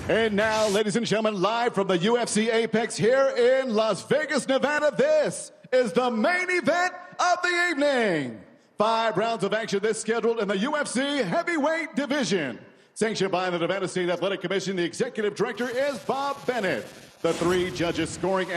And now, ladies and gentlemen, live from the UFC Apex here in Las Vegas, Nevada, this is the main event of the evening. 5 rounds of action this scheduled in the UFC heavyweight division. Sanctioned by the Nevada State Athletic Commission, the executive director is Bob Bennett. The 3 judges scoring